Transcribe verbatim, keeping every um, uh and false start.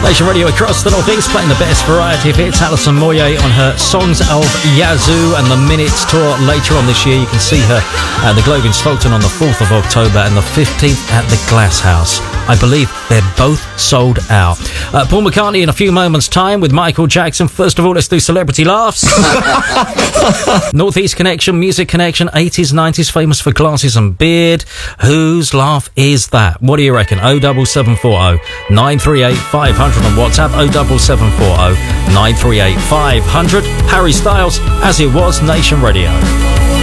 Nation Radio across the Northeast, playing the best variety of hits. Alison Moyet on her Songs of Yazoo and the Minutes tour later on this year. You can see her at the Globe in Stockton on the fourth of October and the fifteenth at the Glass House. I believe they're both sold out. Uh, Paul McCartney in a few moments' time with Michael Jackson. First of all, let's do celebrity laughs. Northeast Connection, Music Connection, eighties, nineties, famous for glasses and beard. Whose laugh is that? What do you reckon? oh seven seven four oh nine three eight five hundred on WhatsApp, oh seven seven four oh nine three eight five hundred. Harry Styles, As It Was, Nation Radio.